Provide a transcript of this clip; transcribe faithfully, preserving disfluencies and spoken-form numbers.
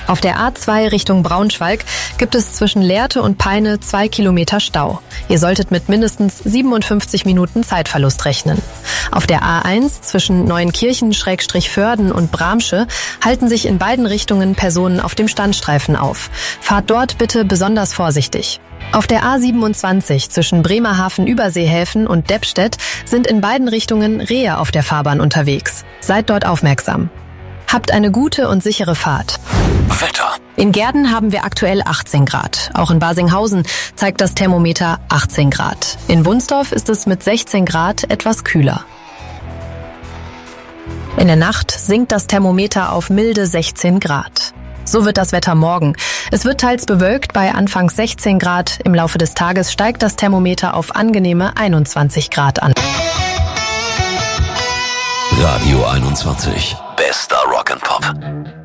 Auf der A zwei Richtung Braunschweig gibt es zwischen Lehrte und Peine zwei Kilometer Stau. Ihr solltet mit mindestens siebenundfünfzig Minuten Zeitverlust rechnen. Auf der A eins zwischen Neuenkirchen-Förden und Bramsche halten sich in beiden Richtungen Personen auf dem Standstreifen auf. Fahrt dort bitte besonders vorsichtig. Auf der A siebenundzwanzig zwischen Bremerhaven-Überseehäfen und Deppstedt sind in beiden Richtungen Rehe auf der Fahrbahn unterwegs. Seid dort aufmerksam. Habt eine gute und sichere Fahrt. Wetter. In Gehrden haben wir aktuell achtzehn Grad. Auch in Basinghausen zeigt das Thermometer achtzehn Grad. In Wunsdorf ist es mit sechzehn Grad etwas kühler. In der Nacht sinkt das Thermometer auf milde sechzehn Grad. So wird das Wetter morgen. Es wird teils bewölkt bei anfangs sechzehn Grad. Im Laufe des Tages steigt das Thermometer auf angenehme einundzwanzig Grad an. Radio einundzwanzig. Bester Rock'n'Pop.